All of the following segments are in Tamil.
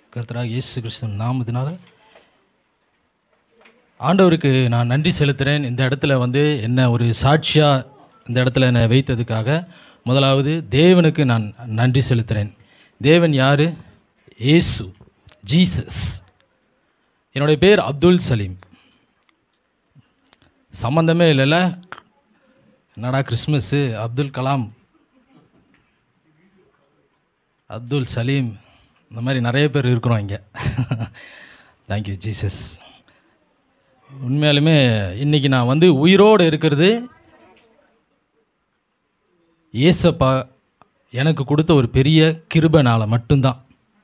கர்த்தராகிய இயேசு கிறிஸ்துவின் நாமத்தினால ஆண்டவருக்கு நான் நன்றி செலுத்துகிறேன். இந்த இடத்துல வந்து என்ன ஒரு சாட்சியாக இந்த இடத்துல என்னை வைத்ததுக்காக முதலாவது தேவனுக்கு நான் நன்றி செலுத்துகிறேன். தேவன் யார்? இயேசு, ஜீசஸ். என்னுடைய பேர் அப்துல் சலீம். சம்மந்தமே இல்லைல்ல, என்னடா கிறிஸ்மஸ்ஸு, அப்துல் கலாம், அப்துல் சலீம், இந்த மாதிரி நிறைய பேர் இருக்கிறோம் இங்கே. Thank you Jesus. உண்மையாலுமே இன்றைக்கி நான் வந்து உயிரோடு இருக்கிறது ஏசப்பா எனக்கு கொடுத்த ஒரு பெரிய கிருபைனால மட்டும்தான்.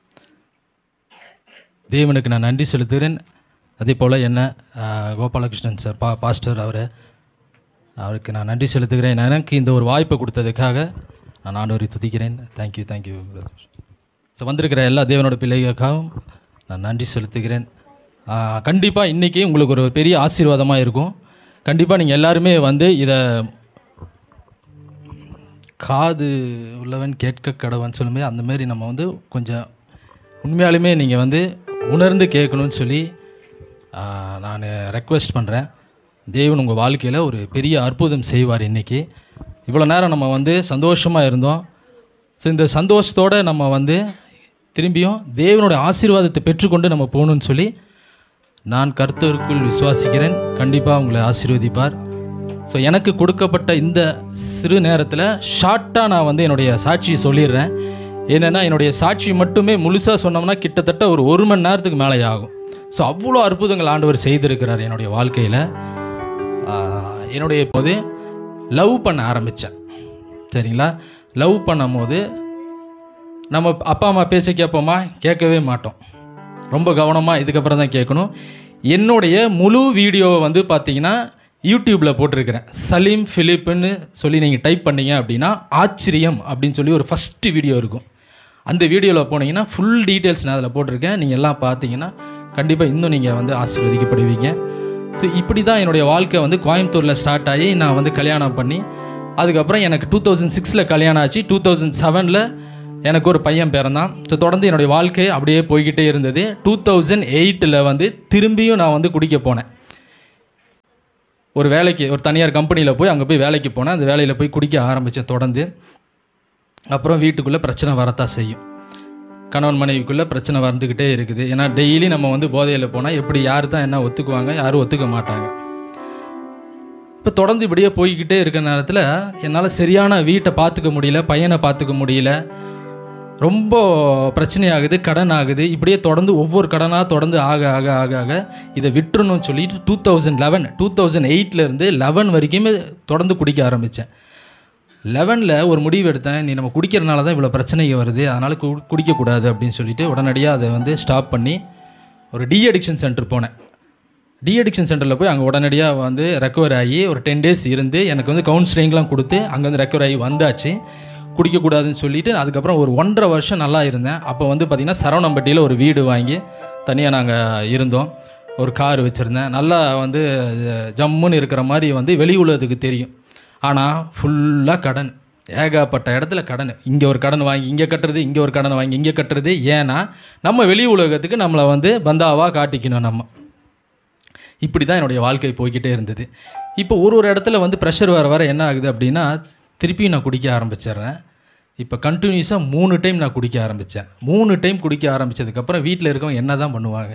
தேவனுக்கு நான் நன்றி செலுத்துகிறேன். அதே போல் என்ன கோபாலகிருஷ்ணன் சார் பாஸ்டர் அவருக்கு நான் நன்றி செலுத்துகிறேன். எனக்கு இந்த ஒரு வாய்ப்பை கொடுத்ததுக்காக நான் ஆண்டவரை துதிக்கிறேன். தேங்க்யூ. ஸோ வந்திருக்கிற எல்லா தேவனோட பிள்ளைகளுக்காகவும் நான் நன்றி செலுத்துகிறேன். கண்டிப்பாக இன்றைக்கி உங்களுக்கு ஒரு பெரிய ஆசீர்வாதமாக இருக்கும். கண்டிப்பாக நீங்கள் எல்லாருமே வந்து இதை காது உள்ளவன் கேட்க கடவன் சொல்லும்போது அந்தமாரி நம்ம வந்து கொஞ்சம் உண்மையாலுமே நீங்கள் வந்து உணர்ந்து கேட்கணும்னு சொல்லி நான் ரெக்வெஸ்ட் பண்ணுறேன். தேவன் உங்கள் வாழ்க்கையில் ஒரு பெரிய அற்புதம் செய்வார். இன்றைக்கி இவ்வளோ நேரம் நம்ம வந்து சந்தோஷமாக இருந்தோம். ஸோ இந்த சந்தோஷத்தோடு நம்ம வந்து திரும்பியும் தேவனோட ஆசீர்வாதத்தை பெற்றுக்கொண்டு நம்ம போகணுன்னு சொல்லி நான் கர்த்தருக்குள் விசுவாசிக்கிறேன். கண்டிப்பாக உங்களை ஆசீர்வதிப்பார். ஸோ எனக்கு கொடுக்கப்பட்ட இந்த சிறு நேரத்தில் ஷார்ட்டாக நான் வந்து என்னுடைய சாட்சியை சொல்லிடுறேன். ஏன்னா என்னுடைய சாட்சி மட்டுமே முழுசாக சொன்னோம்னா கிட்டத்தட்ட ஒரு மணி நேரத்துக்கு மேலே ஆகும். ஸோ அவ்வளோ அற்புதங்கள் ஆண்டவர் செய்திருக்கிறார் என்னுடைய வாழ்க்கையில். என்னுடைய போது லவ் பண்ண ஆரம்பித்தேன். சரிங்களா? லவ் பண்ணும் போது நம்ம அப்பா அம்மா பேச்சை கேட்போமா? கேட்கவே மாட்டோம். ரொம்ப கவனமாக இதுக்கப்புறம் தான் கேட்கணும். என்னுடைய முழு வீடியோவை வந்து பார்த்தீங்கன்னா யூடியூப்பில் போட்டிருக்கிறேன். சலீம் ஃபிலிப்புன்னு சொல்லி நீங்கள் டைப் பண்ணிங்க அப்படின்னா ஆச்சரியம் அப்படின்னு சொல்லி ஒரு ஃபஸ்ட்டு வீடியோ இருக்கும். அந்த வீடியோவில் போனீங்கன்னா ஃபுல் டீட்டெயில்ஸ் நான் அதில் போட்டிருக்கேன். நீங்கள் எல்லாம் பார்த்தீங்கன்னா கண்டிப்பாக இன்னும் நீங்கள் வந்து ஆசீர்வதிக்கப்படுவீங்க. ஸோ இப்படி தான் என்னுடைய வாழ்க்கை வந்து கோயம்புத்தூரில் ஸ்டார்ட் ஆகி நான் வந்து கல்யாணம் பண்ணி அதுக்கப்புறம் எனக்கு 2006 கல்யாணம் ஆச்சு. 2007 எனக்கு ஒரு பையன் பிறந்தான். ஸோ தொடர்ந்து என்னுடைய வாழ்க்கை அப்படியே போய்கிட்டே இருந்தது. 2008 வந்து திரும்பியும் நான் வந்து குடிக்க போனேன். ஒரு வேலைக்கு ஒரு தனியார் கம்பெனியில் போய் அங்கே போய் வேலைக்கு போனேன். அந்த வேலையில் போய் குடிக்க ஆரம்பித்தேன் தொடர்ந்து. அப்புறம் வீட்டுக்குள்ளே பிரச்சனை வரத்தான் செய்யும். கணவன் மனைவிக்குள்ளே பிரச்சனை வந்துக்கிட்டே இருக்குது. ஏன்னா டெய்லி நம்ம வந்து போதையில் போனால் எப்படி யார் தான் என்ன ஒத்துக்குவாங்க, யாரும் ஒத்துக்க மாட்டாங்க. இப்போ தொடர்ந்து இப்படியே போய்கிட்டே இருக்கிற நேரத்தில் என்னால் சரியான வீட்டை பார்த்துக்க முடியல, பையனை பார்த்துக்க முடியல. ரொம்ப பிரச்சனையாகுது, கடன் ஆகுது. இப்படியே தொடர்ந்து ஒவ்வொரு கடனாக தொடர்ந்து ஆக இதை விட்டுறணும்னு சொல்லிட்டு 2008 11 வரைக்குமே தொடர்ந்து குடிக்க ஆரம்பித்தேன். 11 ஒரு முடிவு எடுத்தேன். நீ நம்ம குடிக்கிறனால தான் இவ்வளோ பிரச்சனைகள் வருது, அதனால் குடிக்கக்கூடாது அப்படின்னு சொல்லிட்டு உடனடியாக அதை வந்து ஸ்டாப் பண்ணி ஒரு அடிக்ஷன் சென்டர் போனேன். அடிக்ஷன் சென்டரில் போய் அங்கே உடனடியாக வந்து ரெக்கவர் ஆகி ஒரு 10 days இருந்து எனக்கு வந்து கவுன்சிலிங்லாம் கொடுத்து அங்கே வந்து ரெக்கவர் ஆகி வந்தாச்சு. குடிக்கக்கூடாதுன்னு சொல்லிவிட்டு அதுக்கப்புறம் ஒரு 1.5 வருஷம் நல்லா இருந்தேன். அப்போ வந்து பார்த்திங்கன்னா சரவணம்பட்டியில் ஒரு வீடு வாங்கி தனியாக நாங்கள் இருந்தோம். ஒரு கார் வச்சுருந்தேன். நல்லா வந்து ஜம்முன்னு இருக்கிற மாதிரி வந்து வெளி உலகத்துக்கு தெரியும். ஆனால் ஃபுல்லாக கடன், ஏகப்பட்ட இடத்துல கடன். இங்கே ஒரு கடன் வாங்கி இங்கே கட்டுறது, இங்கே ஒரு கடன் வாங்கி இங்கே கட்டுறது. ஏன்னா நம்ம வெளி உலகத்துக்கு நம்மளை வந்து பந்தாவாக காட்டிக்கணும் நம்ம. இப்படி தான் என்னுடைய வாழ்க்கை போய்கிட்டே இருந்தது. இப்போ ஒரு இடத்துல வந்து ப்ரெஷர் வர என்ன ஆகுது அப்படின்னா திருப்பி நான் குடிக்க ஆரம்பிச்சிடுறேன். இப்போ கண்டினியூஸாக 3 டைம் நான் குடிக்க ஆரம்பித்தேன். 3 டைம் குடிக்க ஆரம்பித்ததுக்கப்புறம் வீட்டில் இருக்கவங்க என்ன தான் பண்ணுவாங்க?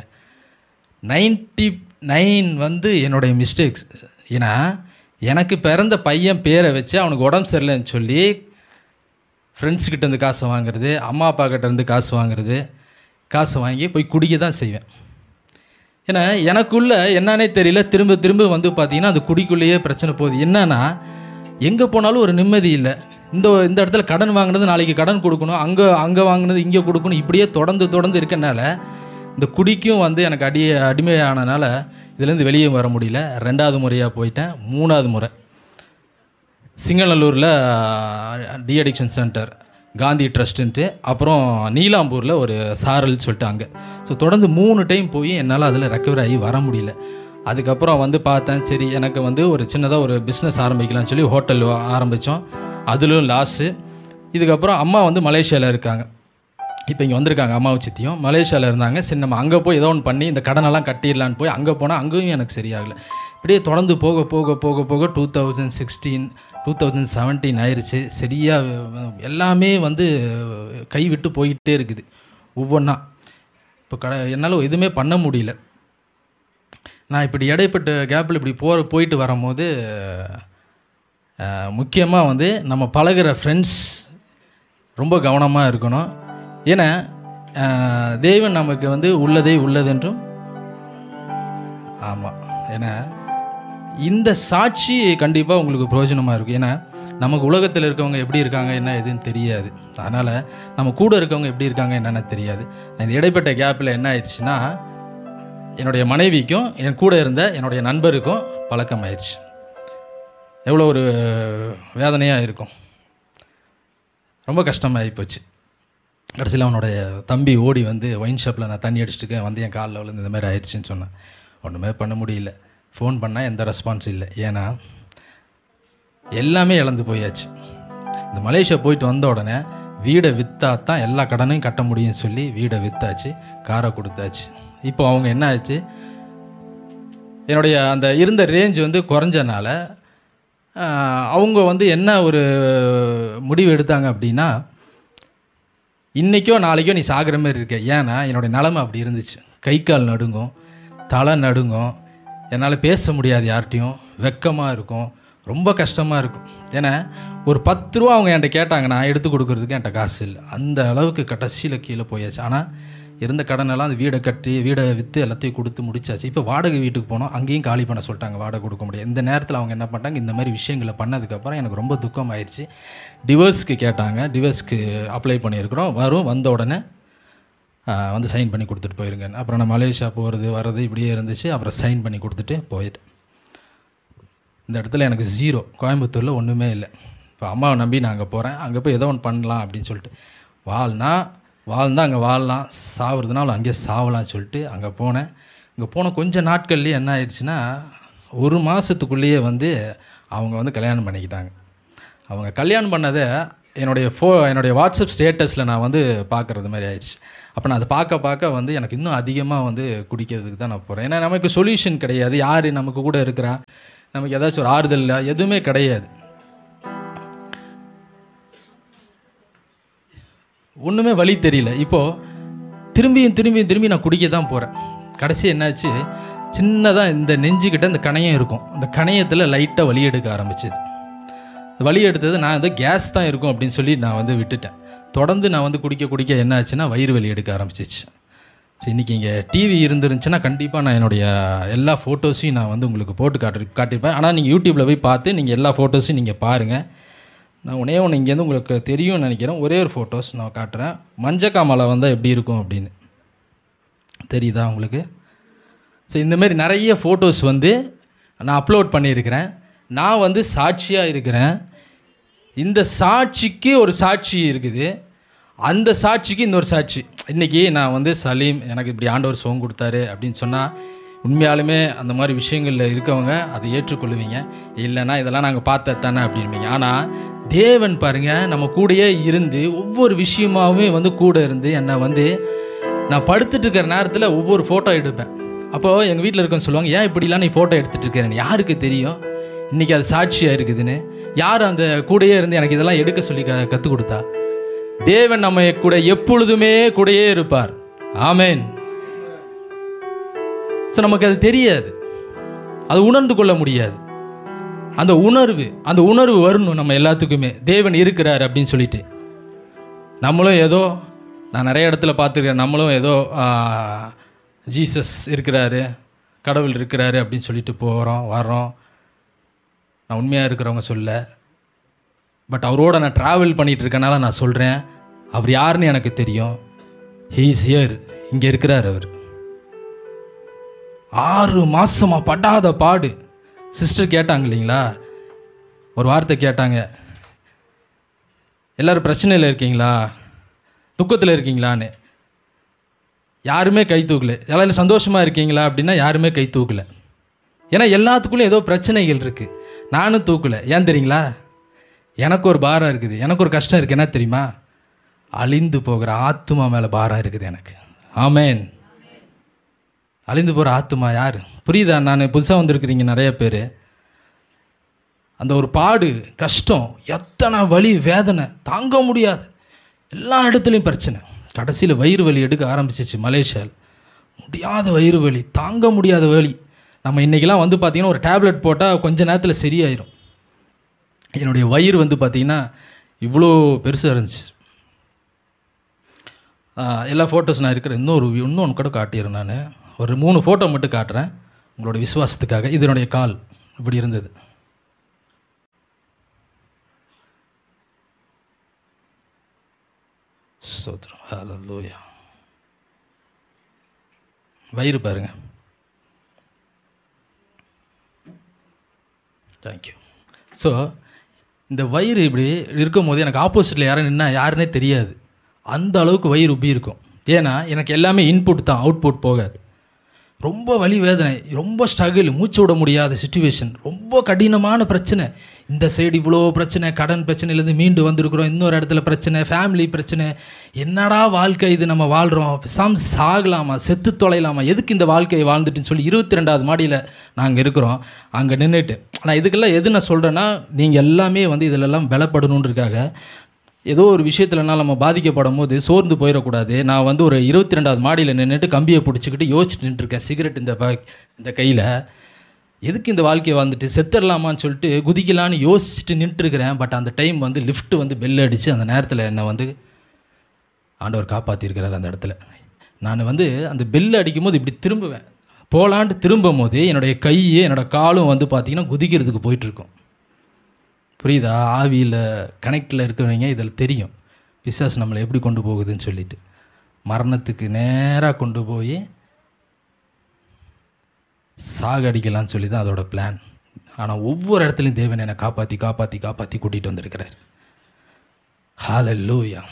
99 வந்து என்னுடைய மிஸ்டேக்ஸ். ஏன்னா எனக்கு பிறந்த பையன் பேரை வச்சு அவனுக்கு உடம்பு சரியில்லைன்னு சொல்லி ஃப்ரெண்ட்ஸ்கிட்டேருந்து காசு வாங்குறது, அம்மா அப்பா கிட்டேருந்து காசு வாங்குறது, காசு வாங்கி போய் குடிக்க தான் செய்வேன். ஏன்னா எனக்குள்ளே என்னன்னே தெரியல, திரும்ப வந்து பார்த்திங்கன்னா அந்த குடிக்குள்ளேயே பிரச்சனை போகுது. என்னன்னா எங்கே போனாலும் ஒரு நிம்மதி இல்லை. இந்த இடத்துல கடன் வாங்கினது நாளைக்கு கடன் கொடுக்கணும், அங்கே வாங்கினது இங்கே கொடுக்கணும். இப்படியே தொடர்ந்து இருக்கனால இந்த குடிக்கும் வந்து எனக்கு அடிமையானனால இதுலேருந்து வெளியே வர முடியல. 2வது முறையாக போயிட்டேன். 3வது முறை சிங்கநல்லூரில் அடிக்ஷன் சென்டர், காந்தி ட்ரஸ்ட்டுன்ட்டு, அப்புறம் நீலாம்பூரில் ஒரு சாரல் சொல்லிட்டு அங்கே. ஸோ தொடர்ந்து 3 டைம் போய் என்னால் அதில் ரெக்கவர் ஆகி வர முடியல. அதுக்கப்புறம் வந்து பார்த்தேன், சரி எனக்கு வந்து ஒரு சின்னதாக ஒரு பிஸ்னஸ் ஆரம்பிக்கலாம்னு சொல்லி ஹோட்டல் ஆரம்பித்தோம். அதிலும் லாஸு. இதுக்கப்புறம் அம்மா வந்து மலேசியாவில் இருக்காங்க. இப்போ இங்கே வந்திருக்காங்க அம்மாவும் சித்தியும், மலேசியாவில் இருந்தாங்க. சரி நம்ம அங்கே போய் ஏதோ ஒன்று பண்ணி இந்த கடனெல்லாம் கட்டிடலான்னு போய் அங்கே போனால் அங்கேயும் எனக்கு சரியாகலை. இப்படியே தொடர்ந்து போக போக போக போக 2016 2017 ஆயிடுச்சு. சரியாக எல்லாமே வந்து கை விட்டு போயிட்டே இருக்குது ஒவ்வொன்றா. இப்போ என்னால் எதுவுமே பண்ண முடியல. நான் இப்படி இடைப்பட்ட கேப்பில் இப்படி போயிட்டு வரும்போது முக்கியமாக வந்து நம்ம பழகிற ஃப்ரெண்ட்ஸ் ரொம்ப கவனமாக இருக்கணும். ஏன்னா தேவன் நமக்கு வந்து உள்ளதே உள்ளதென்றும், ஆமாம், ஏன்னா இந்த சாட்சி கண்டிப்பாக உங்களுக்கு பிரயோஜனமாக இருக்கும். ஏன்னா நமக்கு உலகத்தில் இருக்கவங்க எப்படி இருக்காங்க என்ன எதுன்னு தெரியாது. அதனால் நம்ம கூட இருக்கவங்க எப்படி இருக்காங்க என்னென்னு தெரியாது. இந்த இடைப்பட்ட கேப்பில் என்ன ஆயிடுச்சுன்னா, என்னுடைய மனைவிக்கும் என் கூட இருந்த என்னுடைய நண்பருக்கும் பழக்கம் ஆயிடுச்சு. எவ்வளோ ஒரு வேதனையாக இருக்கும், ரொம்ப கஷ்டமாகி போச்சு. கடைசியில் அவனுடைய தம்பி ஓடி வந்து ஒயின் ஷாப்பில் நான் தண்ணி அடிச்சுட்டுக்கேன் வந்து என் காலில் விழுந்து இந்த மாதிரி ஆயிடுச்சுன்னு சொன்னேன். ஒன்றுமே பண்ண முடியல. ஃபோன் பண்ணால் எந்த ரெஸ்பான்ஸும் இல்லை. ஏன்னா எல்லாமே இழந்து போயாச்சு. இந்த மலேசியா போயிட்டு வந்த உடனே வீடை விற்றா தான் எல்லா கடனையும் கட்ட முடியும்னு சொல்லி வீடை விற்றாச்சு, காரை கொடுத்தாச்சு. இப்போ அவங்க என்ன ஆச்சு, என்னுடைய அந்த இருந்த ரேஞ்ச் வந்து குறைஞ்சனால அவங்க வந்து என்ன ஒரு முடிவு எடுத்தாங்க அப்படின்னா, இன்றைக்கோ நாளைக்கோ நீ சாகிற மாதிரி இருக்க. ஏன்னா என்னுடைய நிலைமை அப்படி இருந்துச்சு. கை கால் நடுங்கும், தலை நடுங்கும், என்னால் பேச முடியாது, யார்கிட்டையும் வெக்கமாக இருக்கும், ரொம்ப கஷ்டமாக இருக்கும். ஏன்னா ஒரு 10 ரூபா அவங்க என்கிட்ட கேட்டாங்கன்னா எடுத்து கொடுக்குறதுக்கு என்கிட்ட காசு இல்லை. அந்த அளவுக்கு கடைசியில் கீழே போயாச்சு. ஆனால் இருந்த கடனெல்லாம் அந்த வீடை கட்டி வீடை விற்று எல்லாத்தையும் கொடுத்து முடிச்சாச்சு. இப்போ வாடகை வீட்டுக்கு போனோம், அங்கேயும் காலி பண்ண சொல்லிட்டாங்க, வாடகை கொடுக்க முடியாது. இந்த நேரத்தில் அவங்க என்ன பண்ணிட்டாங்க, இந்த மாதிரி விஷயங்களை பண்ணதுக்கப்புறம் எனக்கு ரொம்ப துக்கம் ஆயிடுச்சு. டிவோர்ஸ்க்கு கேட்டாங்க, டிவோர்ஸ்க்கு அப்ளை பண்ணியிருக்கிறோம், வந்த உடனே வந்து சைன் பண்ணி கொடுத்துட்டு போயிருங்க. அப்புறம் நான் மலேசியா போகிறது வர்றது இப்படியே இருந்துச்சு. அப்புறம் சைன் பண்ணி கொடுத்துட்டு போயிட்டேன். இந்த இடத்துல எனக்கு ஜீரோ, கோயம்புத்தூரில் ஒன்றுமே இல்லை. இப்போ அம்மாவை நம்பி நான் அங்கே போகிறேன். அங்கே போய் ஏதோ ஒன்று பண்ணலாம் அப்படின்னு சொல்லிட்டு, வாழ்ந்தால் அங்கே வாழலாம், சாவுறதுனால அங்கேயே சாவலாம்னு சொல்லிட்டு அங்கே போனேன். இங்கே போன கொஞ்சம் நாட்கள்லேயே என்ன ஆயிடுச்சுன்னா, 1 மாதத்துக்குள்ளேயே வந்து அவங்க வந்து கல்யாணம் பண்ணிக்கிட்டாங்க. அவங்க கல்யாணம் பண்ணதை என்னுடைய வாட்ஸ்அப் ஸ்டேட்டஸில் நான் வந்து பார்க்குறது மாதிரி ஆயிடுச்சு. அப்போ நான் அதை பார்க்க வந்து எனக்கு இன்னும் அதிகமாக வந்து குடிக்கிறதுக்கு தான் நான் போகிறேன். ஏன்னா நமக்கு சொல்யூஷன் கிடையாது, யார் நமக்கு கூட இருக்கிறா, நமக்கு ஏதாச்சும் ஒரு ஆறுதல் இல்லை, எதுவுமே கிடையாது, ஒன்றுமே வழி தெரியல. இப்போது திரும்பி நான் குடிக்க தான் போகிறேன். கடைசி என்னாச்சு, சின்னதாக இந்த நெஞ்சுக்கிட்ட இந்த கணையம் இருக்கும், அந்த கணையத்தில் லைட்டாக வலி எடுக்க ஆரம்பிச்சிது. வலி எடுத்தது நான் வந்து கேஸ் தான் இருக்கும் அப்படின்னு சொல்லி நான் வந்து விட்டுட்டேன். தொடர்ந்து நான் வந்து குடிக்க என்ன ஆச்சுன்னா வயிறு வலி எடுக்க ஆரம்பிச்சிச்சு. சரி, இன்றைக்கி இங்கே டிவி இருந்துருந்துச்சுன்னா கண்டிப்பாக நான் என்னுடைய எல்லா ஃபோட்டோஸையும் நான் வந்து உங்களுக்கு போட்டு காட்டியிருப்பேன். ஆனால் நீங்கள் யூடியூப்பில் போய் பார்த்து நீங்கள் எல்லா ஃபோட்டோஸையும் நீங்கள் பாருங்கள். நான் ஒன்றே ஒன்று இங்கேருந்து உங்களுக்கு தெரியும்னு நினைக்கிறேன். ஒரே ஒரு ஃபோட்டோஸ் நான் காட்டுறேன். மஞ்சக்காமலை வந்தால் எப்படி இருக்கும் அப்படின்னு தெரியுதா உங்களுக்கு? ஸோ இந்தமாரி நிறைய ஃபோட்டோஸ் வந்து நான் அப்லோட் பண்ணியிருக்கிறேன். நான் வந்து சாட்சியாக இருக்கிறேன். இந்த சாட்சிக்கு ஒரு சாட்சி இருக்குது, அந்த சாட்சிக்கு இன்னொரு சாட்சி. இன்றைக்கி நான் வந்து சலீம், எனக்கு இப்படி ஆண்டவர் சுகம் கொடுத்தாரு அப்படின்னு சொன்னால் உண்மையாலுமே அந்த மாதிரி விஷயங்களில் இருக்கவங்க அதை ஏற்றுக்கொள்ளுவீங்க. இல்லைன்னா இதெல்லாம் நாங்கள் பார்த்ததானே அப்படின்பீங்க. ஆனால் தேவன் பாருங்கள், நம்ம கூடயே இருந்து ஒவ்வொரு விஷயமாகவே வந்து கூட இருந்து என்னை வந்து நான் படுத்துட்டு இருக்கிற நேரத்தில் ஒவ்வொரு ஃபோட்டோ எடுப்பேன். அப்போது எங்கள் வீட்டில் இருக்கவங்க சொல்லுவாங்க, ஏன் இப்படிலாம் நீ ஃபோட்டோ எடுத்துகிட்டு இருக்கிறேன்னு. யாருக்கு தெரியும் இன்றைக்கி அது சாட்சியாக இருக்குதுன்னு? யார் அந்த கூடையே இருந்து எனக்கு இதெல்லாம் எடுக்க சொல்லி கற்றுக் கொடுத்தா? தேவன் நம்ம கூட எப்பொழுதுமே கூடையே இருப்பார். ஆமேன். ஸோ நமக்கு அது தெரியாது, அது உணர்ந்து கொள்ள முடியாது. அந்த உணர்வு வரணும் நம்ம எல்லாத்துக்குமே, தேவன் இருக்கிறார் அப்படின்னு சொல்லிட்டு. நம்மளும் ஏதோ, நான் நிறைய இடத்துல பார்த்துருக்கேன், நம்மளும் ஏதோ ஜீசஸ் இருக்கிறாரு, கடவுள் இருக்கிறாரு அப்படின்னு சொல்லிட்டு போகிறோம் வர்றோம். நான் உண்மையாக இருக்கிறவங்க சொல்ல, பட் அவரோட நான் ட்ராவல் பண்ணிகிட்டு இருக்கனால நான் சொல்கிறேன், அவர் யாருன்னு எனக்கு தெரியும். ஹீ இஸ் ஹியர், இங்கே இருக்கிறார் அவர். 6 மாதமாக படாத பாடு. சிஸ்டர் கேட்டாங்க இல்லைங்களா, ஒரு வார்த்தை கேட்டாங்க, எல்லோரும் பிரச்சனையில் இருக்கீங்களா, துக்கத்தில் இருக்கீங்களான்னு. யாருமே கை தூக்கலை. எல்லாரும் சந்தோஷமாக இருக்கீங்களா அப்படின்னா யாருமே கை தூக்கலை. ஏன்னா எல்லாத்துக்குள்ளேயும் ஏதோ பிரச்சனைகள் இருக்குது. நானும் தூக்கலை. ஏன் தெரியுங்களா? எனக்கு ஒரு பாரம் இருக்குது, எனக்கு ஒரு கஷ்டம் இருக்குது. என்ன தெரியுமா? அழிந்து போகிற ஆத்துமா மேலே பாரம் இருக்குது எனக்கு. ஆமேன். அழிந்து போகிற ஆத்துமா யார்? புரியுதா? நான் புதுசாக வந்திருக்கிறீங்க நிறைய பேர். அந்த ஒரு பாடு, கஷ்டம், எத்தனை வலி, வேதனை தாங்க முடியாது, எல்லா இடத்துலையும் பிரச்சனை. கடைசியில் வயிறு வலி எடுக்க ஆரம்பிச்சிச்சு மலேசியாவில். முடியாத வயிறு வலி, தாங்க முடியாத வலி. நம்ம இன்றைக்கெலாம் வந்து பார்த்திங்கன்னா ஒரு டேப்லெட் போட்டால் கொஞ்ச நேரத்தில் சரியாயிரும். என்னுடைய வயிறு வந்து பார்த்திங்கன்னா இவ்வளோ பெருசாக இருந்துச்சு. எல்லா ஃபோட்டோஸ் நான் இருக்கிற இன்னொன்று கூட காட்டிடுறேன். நான் ஒரு 3 ஃபோட்டோ மட்டும் காட்டுறேன் உங்களோட விசுவாசத்துக்காக. இது என்னுடைய கால் இப்படி இருந்தது. ஸ்தோத்திரம், ஹல்லேலூயா. வயிறு பாருங்க. தேங்க்யூ. ஸோ இந்த வயிறு இப்படி இருக்கும் போது எனக்கு ஆப்போசிட்டில் யாரும் நின்னா யாருன்னே தெரியாது. அந்த அளவுக்கு வயிறு உப்பி இருக்கும். ஏன்னா எனக்கு எல்லாமே இன்புட் தான், அவுட்புட் போகாது. ரொம்ப வலி, வேதனை, ரொம்ப ஸ்ட்ரகிள், மூச்சு விட முடியாத சுச்சுவேஷன், ரொம்ப கடினமான பிரச்சனை. இந்த சைடு இவ்வளோ பிரச்சனை, கடன் பிரச்சனையிலேருந்து மீண்டு வந்திருக்கிறோம், இன்னொரு இடத்துல பிரச்சனை, ஃபேமிலி பிரச்சனை. என்னடா வாழ்க்கை இது, நம்ம வாழ்கிறோம், சாகலாமா, செத்து தொலைலாமா, எதுக்கு இந்த வாழ்க்கையை வாழ்ந்துட்டுன்னு சொல்லி 22வது மாடியில் நாங்கள் இருக்கிறோம். அங்கே நின்றுட்டு ஆனால் இதுக்கெல்லாம் எது நான் சொல்கிறேன்னா, நீங்கள் எல்லாமே வந்து இதிலெல்லாம் பலப்படணுன்றதுக்காக ஏதோ ஒரு விஷயத்துலனா நம்ம பாதிக்கப்படும் போது சோர்ந்து போயிடக்கூடாது. நான் வந்து ஒரு 22வது மாடியில் நின்றுட்டு கம்பியை பிடிச்சிக்கிட்டு யோசிச்சுட்டு நின்றுருக்கேன். சிகரெட் இந்த கையில். எதுக்கு இந்த வாழ்க்கையை வாழ்ந்துட்டு செத்துடலாமான்னு சொல்லிட்டு குதிக்கலான்னு யோசிச்சுட்டு நின்றுருக்கிறேன். பட் அந்த டைம் வந்து லிஃப்ட் வந்து பெல் அடித்து அந்த நேரத்தில் என்னை வந்து ஆண்டவர் காப்பாற்றிருக்கிறார். அந்த இடத்துல நான் வந்து அந்த பெல் அடிக்கும் போது இப்படி திரும்புவேன், போகலான்ட்டு திரும்பும் போது என்னுடைய கை என்னோடய காலும் வந்து பார்த்திங்கன்னா குதிக்கிறதுக்கு போயிட்டுருக்கும். புரியுதா? ஆவியில் கனெக்டில் இருக்கிறவங்க இதில் தெரியும் பிசாசு நம்மளை எப்படி கொண்டு போகுதுன்னு சொல்லிட்டு. மரணத்துக்கு நேராக கொண்டு போய் சாகடிக்கலான்னு சொல்லி தான் அதோட பிளான். ஆனால் ஒவ்வொரு இடத்துலையும் தேவன் என்னை காப்பாற்றி காப்பாற்றி காப்பாற்றி கூட்டிகிட்டு வந்திருக்கிறார். ஹல்லேலூயா.